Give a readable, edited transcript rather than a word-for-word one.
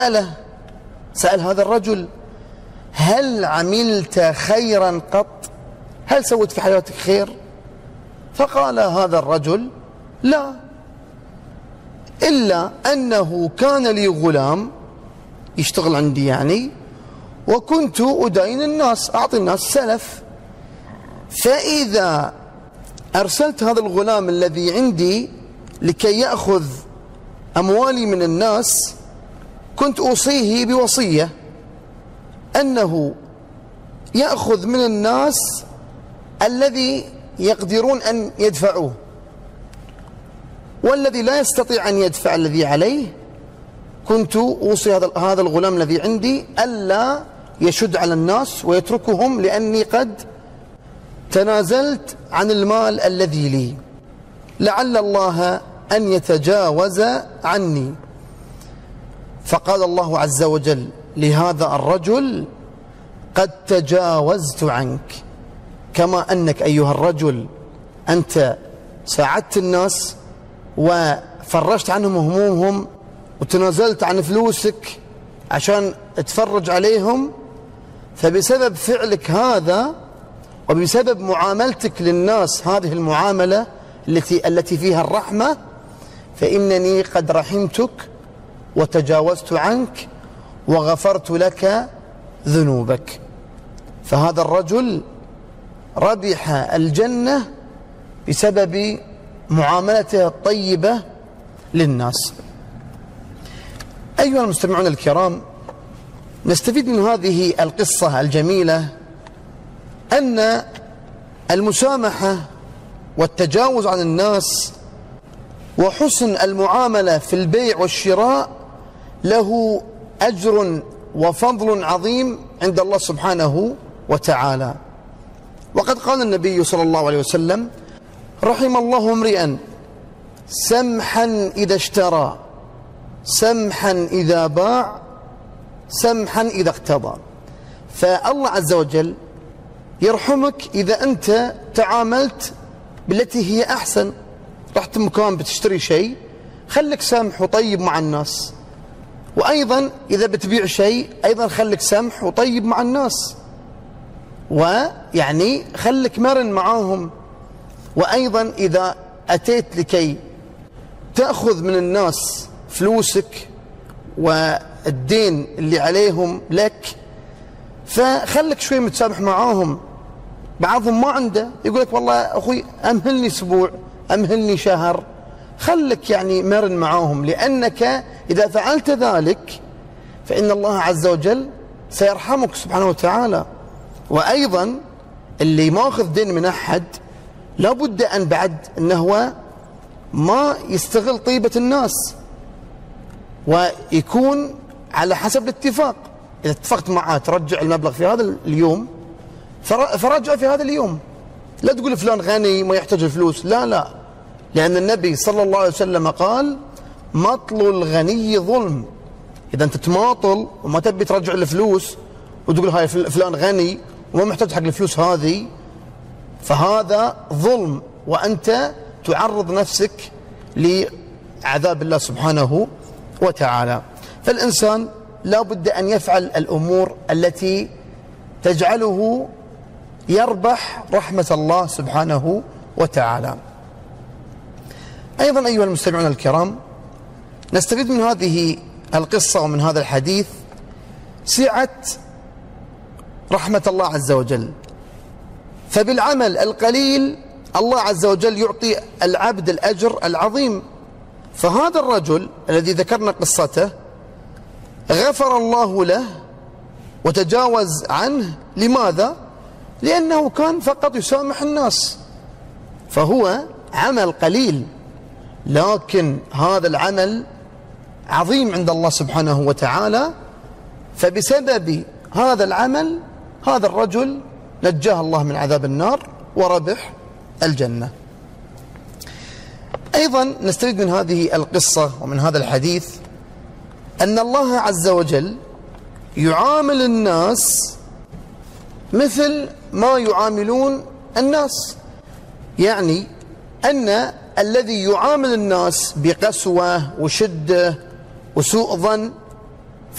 سأل هذا الرجل: هل عملت خيرا قط؟ هل سويت في حياتك خير؟ فقال هذا الرجل: لا، إلا أنه كان لي غلام يشتغل عندي يعني، وكنت أدين الناس، أعطي الناس سلف، فإذا أرسلت هذا الغلام الذي عندي لكي يأخذ أموالي من الناس كنت أوصيه بوصية أنه يأخذ من الناس الذي يقدرون أن يدفعوه، والذي لا يستطيع أن يدفع الذي عليه كنت أوصي هذا الغلام الذي عندي ألا يشد على الناس ويتركهم، لأني قد تنازلت عن المال الذي لي، لعل الله أن يتجاوز عني. فقال الله عز وجل لهذا الرجل: قد تجاوزت عنك، كما أنك أيها الرجل أنت ساعدت الناس وفرجت عنهم همومهم وتنازلت عن فلوسك عشان تفرج عليهم، فبسبب فعلك هذا وبسبب معاملتك للناس هذه المعاملة التي فيها الرحمة، فإنني قد رحمتك وتجاوزت عنك وغفرت لك ذنوبك. فهذا الرجل ربح الجنة بسبب معاملته الطيبة للناس. أيها المستمعون الكرام، نستفيد من هذه القصة الجميلة أن المسامحة والتجاوز عن الناس وحسن المعاملة في البيع والشراء له أجر وفضل عظيم عند الله سبحانه وتعالى. وقد قال النبي صلى الله عليه وسلم: رحم الله امرئا سمحا إذا اشترى، سمحا إذا باع، سمحا إذا اقتضى. فالله عز وجل يرحمك إذا أنت تعاملت بالتي هي أحسن. رحت مكان بتشتري شيء، خلك سامح وطيب مع الناس، وأيضا إذا بتبيع شيء أيضا خلك سمح وطيب مع الناس، ويعني خلك مرن معاهم. وأيضا إذا أتيت لكي تأخذ من الناس فلوسك والدين اللي عليهم لك، فخلك شوي متسامح معاهم. بعضهم ما عنده، يقول لك: والله أخوي أمهلني أسبوع، أمهلني شهر. خلك يعني مرن معاهم، لأنك إذا فعلت ذلك فإن الله عز وجل سيرحمك سبحانه وتعالى. وأيضا اللي ماخذ دين من أحد لابد أن بعد أنه ما يستغل طيبة الناس، ويكون على حسب الاتفاق. إذا اتفقت معه ترجع المبلغ في هذا اليوم فرجع في هذا اليوم، لا تقول فلان غني ما يحتاج الفلوس، لا، لأن النبي صلى الله عليه وسلم قال: مطل الغني ظلم. إذا أنت تماطل وما تبي ترجع الفلوس وتقول هاي فلان غني وما محتاج حق الفلوس هذه، فهذا ظلم، وأنت تعرض نفسك لعذاب الله سبحانه وتعالى. فالإنسان لا بد أن يفعل الأمور التي تجعله يربح رحمة الله سبحانه وتعالى. أيضا أيها المستمعون الكرام، نستفيد من هذه القصة ومن هذا الحديث سعة رحمة الله عز وجل. فبالعمل القليل الله عز وجل يعطي العبد الأجر العظيم. فهذا الرجل الذي ذكرنا قصته غفر الله له وتجاوز عنه. لماذا؟ لأنه كان فقط يسامح الناس، فهو عمل قليل، لكن هذا العمل عظيم عند الله سبحانه وتعالى. فبسبب هذا العمل هذا الرجل نجاه الله من عذاب النار وربح الجنة. أيضا نستفيد من هذه القصة ومن هذا الحديث أن الله عز وجل يعامل الناس مثل ما يعاملون الناس، يعني أن الذي يعامل الناس بقسوة وشدة وسوء ظن